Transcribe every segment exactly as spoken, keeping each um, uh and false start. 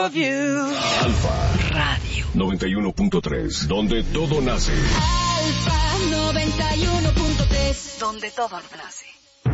Alfa Radio noventa y uno punto tres, donde todo nace. Alfa noventa y uno punto tres, donde todo nace.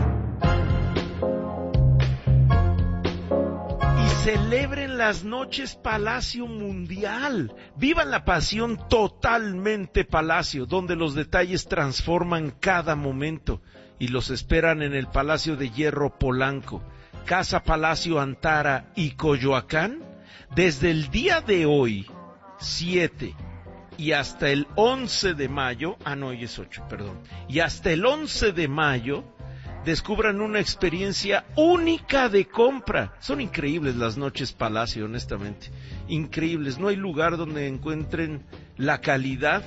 Y celebren las noches Palacio Mundial. Vivan la pasión totalmente Palacio, donde los detalles transforman cada momento. Y los esperan en el Palacio de Hierro Polanco, Casa Palacio Antara y Coyoacán. Desde el día de hoy, siete, y hasta el once de mayo, ah no, hoy es ocho, perdón, y hasta el once de mayo, descubran una experiencia única de compra. Son increíbles las noches Palacio, honestamente, increíbles. No hay lugar donde encuentren la calidad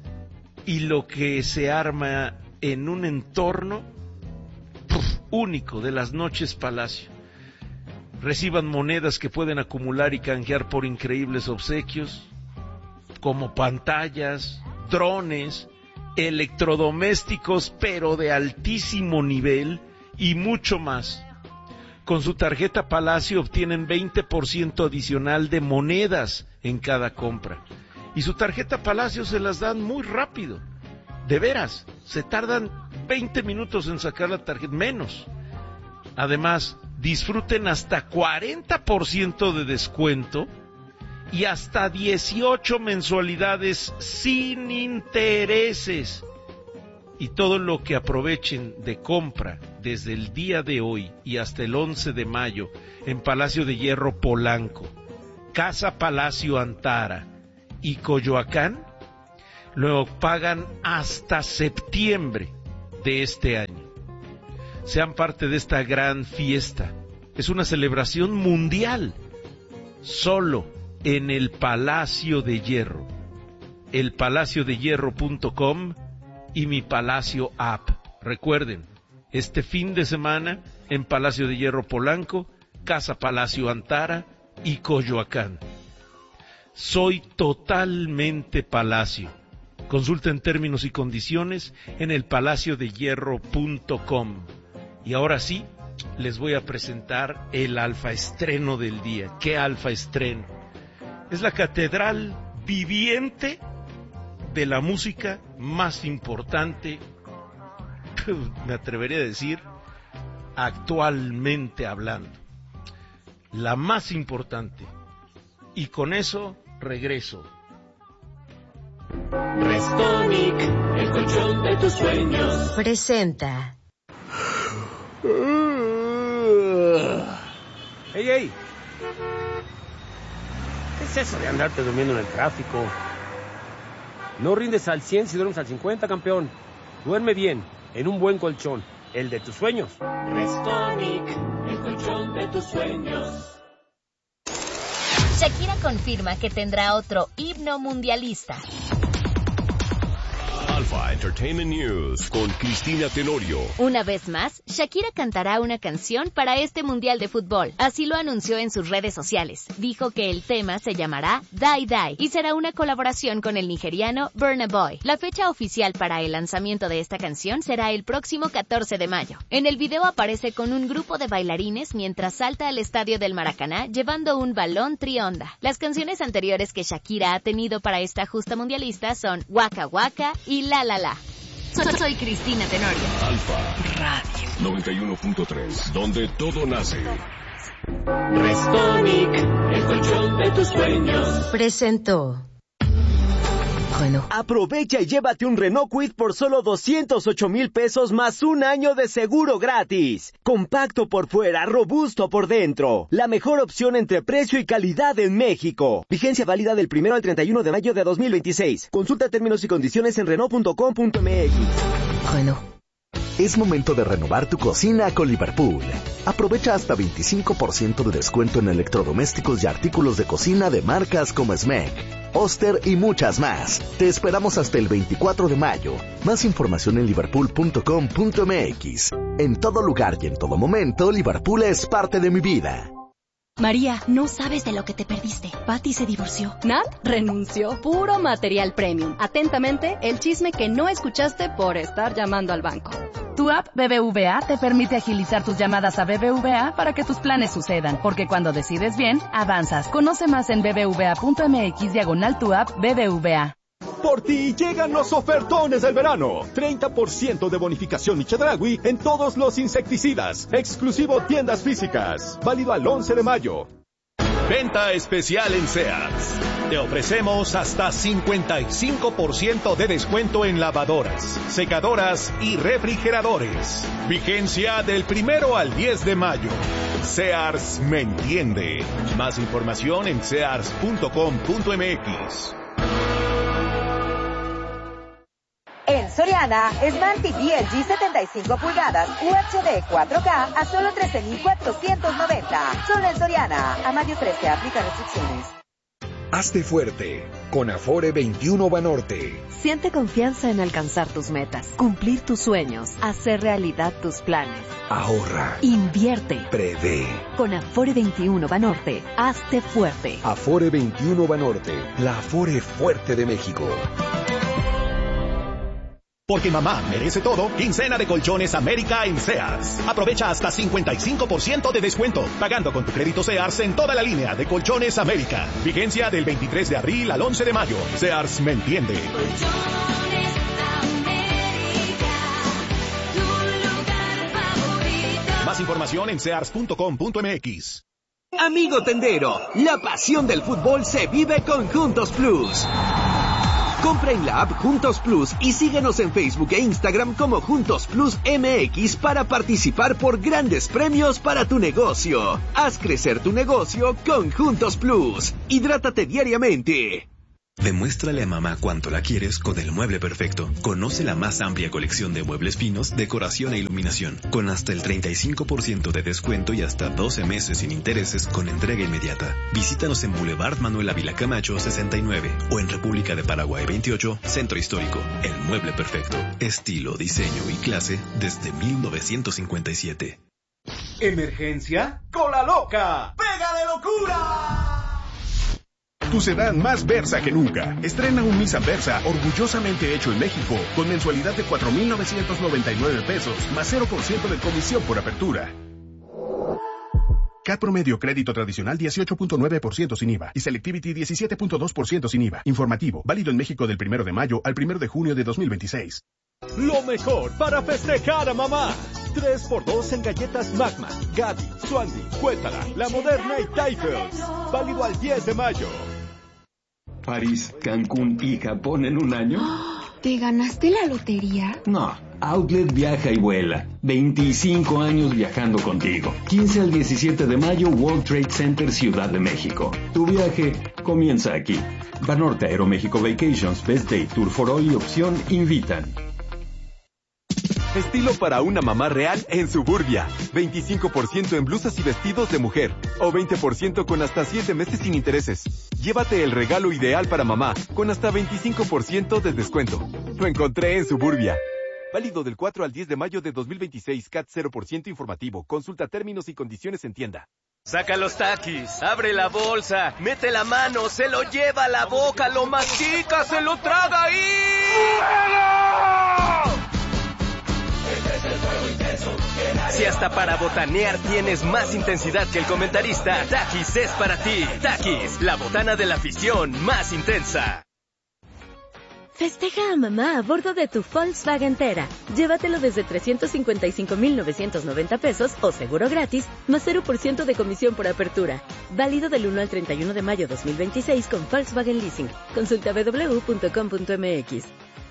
y lo que se arma en un entorno puf, único de las noches Palacio. Reciban monedas que pueden acumular y canjear por increíbles obsequios, como pantallas, drones, electrodomésticos, pero de altísimo nivel y mucho más. Con su tarjeta Palacio obtienen veinte por ciento adicional de monedas en cada compra. Y su tarjeta Palacio se las dan muy rápido. De veras, se tardan veinte minutos en sacar la tarjeta, menos. Además, disfruten hasta cuarenta por ciento de descuento y hasta dieciocho mensualidades sin intereses. Y todo lo que aprovechen de compra desde el día de hoy y hasta el once de mayo en Palacio de Hierro Polanco, Casa Palacio Antara y Coyoacán, lo pagan hasta septiembre de este año. Sean parte de esta gran fiesta. Es una celebración mundial, solo en el Palacio de Hierro, el palacio de hierro punto com y Mi Palacio App. Recuerden, este fin de semana en Palacio de Hierro Polanco, Casa Palacio Antara y Coyoacán. Soy totalmente Palacio. Consulten términos y condiciones en el palacio de hierro punto com. Y ahora sí, les voy a presentar el alfa estreno del día. ¿Qué alfa estreno? Es la catedral viviente de la música más importante, me atrevería a decir, actualmente hablando. La más importante. Y con eso regreso. Restonic, el colchón de tus sueños, presenta. ¡Ey, ey! ¿Qué es eso de andarte durmiendo en el tráfico? No rindes al cien si duermes al cincuenta, campeón. Duerme bien, en un buen colchón, el de tus sueños. Restonic, el colchón de tus sueños. Shakira confirma que tendrá otro himno mundialista. Alfa Entertainment News con Cristina Tenorio. Una vez más, Shakira cantará una canción para este Mundial de Fútbol. Así lo anunció en sus redes sociales. Dijo que el tema se llamará Die Die y será una colaboración con el nigeriano Burna Boy. La fecha oficial para el lanzamiento de esta canción será el próximo catorce de mayo. En el video aparece con un grupo de bailarines mientras salta al estadio del Maracaná llevando un balón trionda. Las canciones anteriores que Shakira ha tenido para esta justa mundialista son Waka Waka y La La La. Soy Cristina Tenorio. Alfa Radio noventa y uno punto tres, donde todo nace. Restonic, el colchón de tus sueños, presentó. Renault. Aprovecha y llévate un Renault Kwid por solo doscientos ocho mil pesos más un año de seguro gratis. Compacto por fuera, robusto por dentro. La mejor opción entre precio y calidad en México. Vigencia válida del primero al treinta y uno de mayo de dos mil veintiséis. Consulta términos y condiciones en renault punto com punto m x. Renault. Es momento de renovar tu cocina con Liverpool. Aprovecha hasta veinticinco por ciento de descuento en electrodomésticos y artículos de cocina de marcas como Smeg, Oster y muchas más. Te esperamos hasta el veinticuatro de mayo. Más información en liverpool punto com punto m x. En todo lugar y en todo momento, Liverpool es parte de mi vida. María, no sabes de lo que te perdiste. Patty se divorció. Nat renunció. Puro material premium. Atentamente, el chisme que no escuchaste por estar llamando al banco. Tu app B B V A te permite agilizar tus llamadas a B B V A para que tus planes sucedan, porque cuando decides bien, avanzas. Conoce más en bbva.mx diagonal tu app B B V A. Por ti llegan los ofertones del verano. treinta por ciento de bonificación y Chedraui en todos los insecticidas. Exclusivo tiendas físicas. Válido al once de mayo. Venta especial en Sears. Te ofrecemos hasta cincuenta y cinco por ciento de descuento en lavadoras, secadoras y refrigeradores. Vigencia del primero al diez de mayo. Sears me entiende. Más información en sears punto com punto m x. En Soriana, Smart T V L G setenta y cinco pulgadas U H D cuatro K a solo trece mil cuatrocientos noventa. Solo en Soriana. A mayo trece, aplica restricciones. Hazte fuerte con Afore veintiuno Banorte. Siente confianza en alcanzar tus metas, cumplir tus sueños, hacer realidad tus planes. Ahorra. Invierte. Prevé. Con Afore veintiuno Banorte, hazte fuerte. Afore veintiuno Banorte, la Afore fuerte de México. Porque mamá merece todo, quincena de colchones América en Sears. Aprovecha hasta cincuenta y cinco por ciento de descuento, pagando con tu crédito Sears en toda la línea de colchones América. Vigencia del veintitrés de abril al once de mayo. Sears me entiende. Colchones América, tu lugar favorito. Más información en sears punto com punto m x. Amigo tendero, la pasión del fútbol se vive con Juntos Plus. Compra en la app Juntos Plus y síguenos en Facebook e Instagram como Juntos Plus M X para participar por grandes premios para tu negocio. Haz crecer tu negocio con Juntos Plus. Hidrátate diariamente. Demuéstrale a mamá cuánto la quieres con el mueble perfecto. Conoce la más amplia colección de muebles finos, decoración e iluminación, con hasta el treinta y cinco por ciento de descuento y hasta doce meses sin intereses con entrega inmediata. Visítanos en Boulevard Manuel Ávila Camacho sesenta y nueve o en República de Paraguay veintiocho, Centro Histórico. El mueble perfecto. Estilo, diseño y clase desde mil novecientos cincuenta y siete. ¿Emergencia? ¡Cola loca! ¡Pega de locura! Tu sedán más Versa que nunca. Estrena un Nissan Versa orgullosamente hecho en México con mensualidad de cuatro mil novecientos noventa y nueve pesos más cero por ciento de comisión por apertura. C A T promedio crédito tradicional dieciocho punto nueve por ciento sin I V A y Selectivity diecisiete punto dos por ciento sin I V A. Informativo, válido en México del primero de mayo al primero de junio de dos mil veintiséis. Lo mejor para festejar a mamá. tres por dos en galletas Magma, Gaby, Swandy, Cuétara, La Moderna y Typhus. Válido al diez de mayo. París, Cancún y Japón en un año. ¿Te ganaste la lotería? No, Outlet viaja y vuela. veinticinco años viajando contigo. quince al diecisiete de mayo, World Trade Center, Ciudad de México. Tu viaje comienza aquí. Banorte, Aeroméxico Vacations, Best Day, Tour for All y Opción invitan. Estilo para una mamá real en Suburbia. veinticinco por ciento en blusas y vestidos de mujer. O veinte por ciento con hasta siete meses sin intereses. Llévate el regalo ideal para mamá, con hasta veinticinco por ciento de descuento. Lo encontré en Suburbia. Válido del cuatro al diez de mayo de dos mil veintiséis. C A T cero por ciento informativo. Consulta términos y condiciones en tienda. Saca los taquis, abre la bolsa, mete la mano, se lo lleva a la boca, lo mastica, se lo traga y... Si hasta para botanear tienes más intensidad que el comentarista, Takis es para ti. Takis, la botana de la afición más intensa. Festeja a mamá a bordo de tu Volkswagen Tera. Llévatelo desde trescientos cincuenta y cinco mil novecientos noventa pesos o seguro gratis, más cero por ciento de comisión por apertura. Válido del uno al treinta y uno de mayo dos mil veintiséis con Volkswagen Leasing. Consulta w w w punto com punto m x.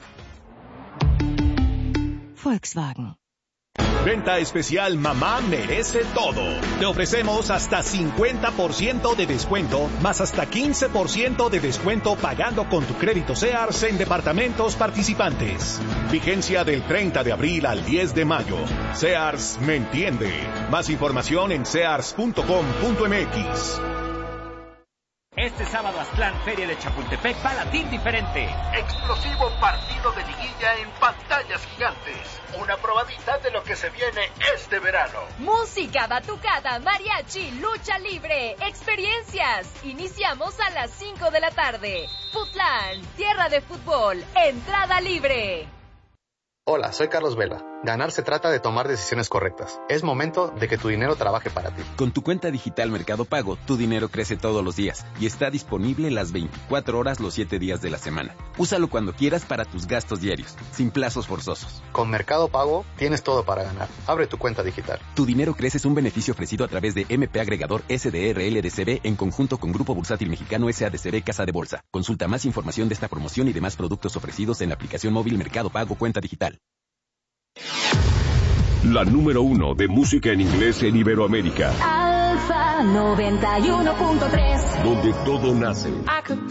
Volkswagen. Venta especial Mamá merece todo. Te ofrecemos hasta cincuenta por ciento de descuento, más hasta quince por ciento de descuento pagando con tu crédito Sears en departamentos participantes. Vigencia del treinta de abril al diez de mayo. Sears me entiende. Más información en sears punto com punto m x. Este sábado Aztlán, Feria de Chapultepec, palatín diferente. Explosivo partido de liguilla en pantallas gigantes. Una probadita de lo que se viene este verano. Música, batucada, mariachi, lucha libre, experiencias. Iniciamos a las cinco de la tarde. Futlán, tierra de fútbol, entrada libre. Hola, soy Carlos Vela. Ganar se trata de tomar decisiones correctas. Es momento de que tu dinero trabaje para ti. Con tu cuenta digital Mercado Pago, tu dinero crece todos los días y está disponible las veinticuatro horas los siete días de la semana. Úsalo cuando quieras para tus gastos diarios, sin plazos forzosos. Con Mercado Pago tienes todo para ganar. Abre tu cuenta digital. Tu dinero crece es un beneficio ofrecido a través de M P Agregador S D R L D C B en conjunto con Grupo Bursátil Mexicano S A D C B Casa de Bolsa. Consulta más información de esta promoción y demás productos ofrecidos en la aplicación móvil Mercado Pago Cuenta Digital. La número uno de música en inglés en Iberoamérica. Alfa noventa y uno punto tres. Donde todo nace.